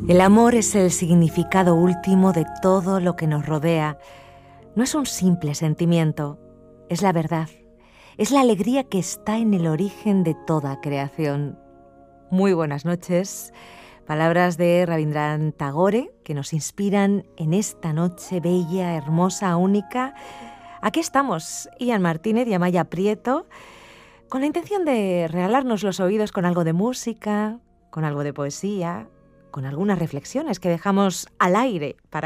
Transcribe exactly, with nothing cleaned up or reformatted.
El amor es el significado último de todo lo que nos rodea. No es un simple sentimiento, es la verdad. Es la alegría que está en el origen de toda creación. Muy buenas noches. Palabras de Rabindranath Tagore que nos inspiran en esta noche bella, hermosa, única. Aquí estamos, Ian Martínez y Amaya Prieto, con la intención de regalarnos los oídos con algo de música, con algo de poesía, con algunas reflexiones que dejamos al aire para